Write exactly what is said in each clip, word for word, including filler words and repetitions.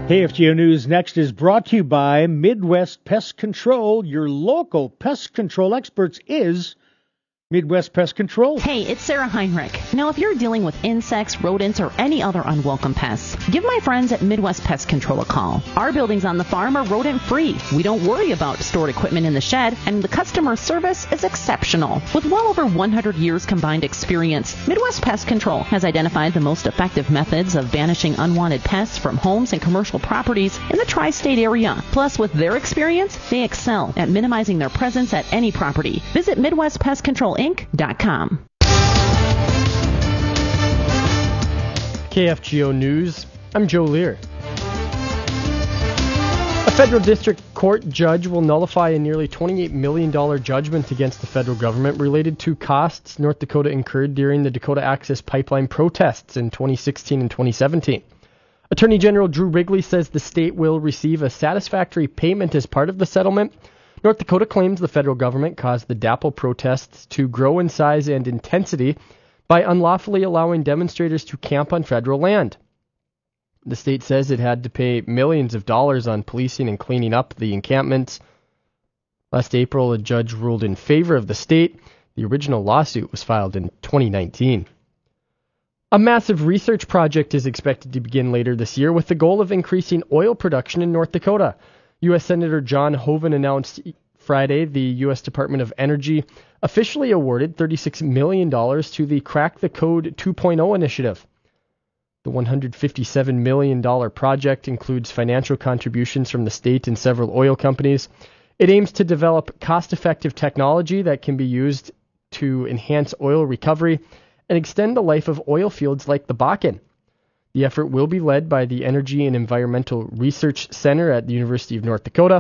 K F G O News Next is brought to you by Midwest Pest Control. Your local pest control experts is Midwest Pest Control. Hey, it's Sarah Heinrich. Now, if you're dealing with insects, rodents, or any other unwelcome pests, give my friends at Midwest Pest Control a call. Our buildings on the farm are rodent-free. We don't worry about stored equipment in the shed, and the customer service is exceptional. With well over one hundred years combined experience, Midwest Pest Control has identified the most effective methods of banishing unwanted pests from homes and commercial properties in the tri-state area. Plus, with their experience, they excel at minimizing their presence at any property. Visit Midwest Pest Control Inc dot com. K F G O News, I'm Joe Lear. A federal district court judge will nullify a nearly twenty-eight million dollars judgment against the federal government related to costs North Dakota incurred during the Dakota Access Pipeline protests in twenty sixteen and twenty seventeen. Attorney General Drew Wrigley says the state will receive a satisfactory payment as part of the settlement. North Dakota claims the federal government caused the D A P L protests to grow in size and intensity by unlawfully allowing demonstrators to camp on federal land. The state says it had to pay millions of dollars on policing and cleaning up the encampments. Last April, a judge ruled in favor of the state. The original lawsuit was filed in twenty nineteen. A massive research project is expected to begin later this year with the goal of increasing oil production in North Dakota. U S Senator John Hoeven announced Friday the U S Department of Energy officially awarded thirty-six million dollars to the Crack the Code two point oh initiative. The one hundred fifty-seven million dollars project includes financial contributions from the state and several oil companies. It aims to develop cost-effective technology that can be used to enhance oil recovery and extend the life of oil fields like the Bakken. The effort will be led by the Energy and Environmental Research Center at the University of North Dakota.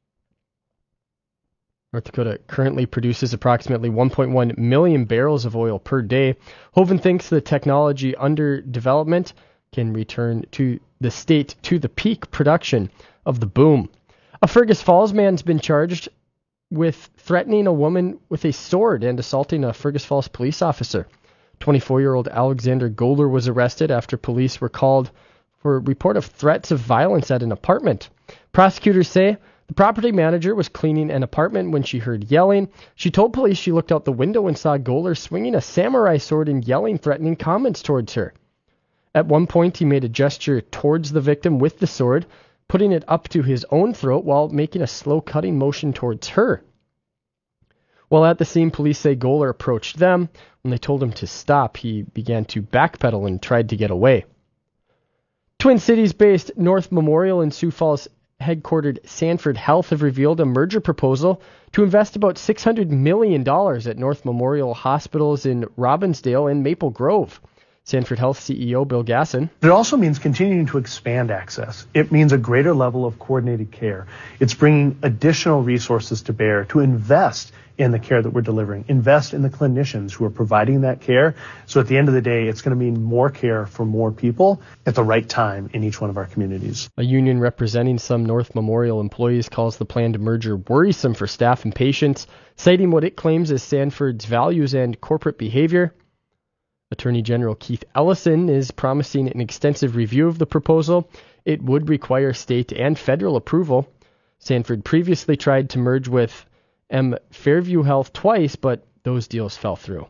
North Dakota currently produces approximately one point one million barrels of oil per day. Hoeven thinks the technology under development can return to the state to the peak production of the boom. A Fergus Falls man's been charged with threatening a woman with a sword and assaulting a Fergus Falls police officer. twenty-four-year-old Alexander Goller was arrested after police were called for a report of threats of violence at an apartment. Prosecutors say the property manager was cleaning an apartment when she heard yelling. She told police she looked out the window and saw Goller swinging a samurai sword and yelling threatening comments towards her. At one point, he made a gesture towards the victim with the sword, putting it up to his own throat while making a slow cutting motion towards her. While at the scene, police say Goller approached them. When they told him to stop, he began to backpedal and tried to get away. Twin Cities-based North Memorial and Sioux Falls headquartered Sanford Health have revealed a merger proposal to invest about six hundred million dollars at North Memorial hospitals in Robbinsdale and Maple Grove. Sanford Health C E O Bill Gasson. It also means continuing to expand access. It means a greater level of coordinated care. It's bringing additional resources to bear to invest in the care that we're delivering, invest in the clinicians who are providing that care. So at the end of the day, it's going to mean more care for more people at the right time in each one of our communities. A union representing some North Memorial employees calls the planned merger worrisome for staff and patients, citing what it claims is Sanford's values and corporate behavior. Attorney General Keith Ellison is promising an extensive review of the proposal. It would require state and federal approval. Sanford previously tried to merge with M. Fairview Health twice, but those deals fell through.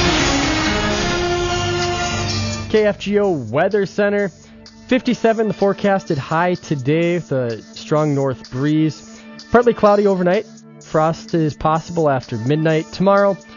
K F G O Weather Center. fifty-seven, the forecasted high today with a strong north breeze. Partly cloudy overnight. Frost is possible after midnight. Tomorrow,